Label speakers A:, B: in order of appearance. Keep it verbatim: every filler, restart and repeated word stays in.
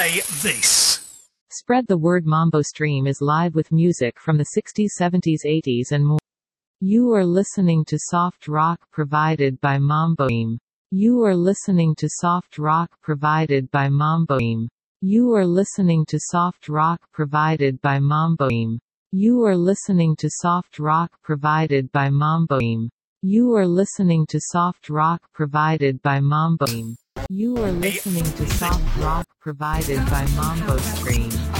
A: Play this.
B: Spread the word. Mambo Stream is live with music from the sixties, seventies, eighties and more. You are listening to soft rock provided by Mambo Stream. You are listening to soft rock provided by Mambo Stream. You are listening to soft rock provided by Mambo Stream. You are listening to soft rock provided by Mambo Stream. You are listening to soft rock provided by Mambo Stream. You are listening to soft rock provided by Mambo Stream.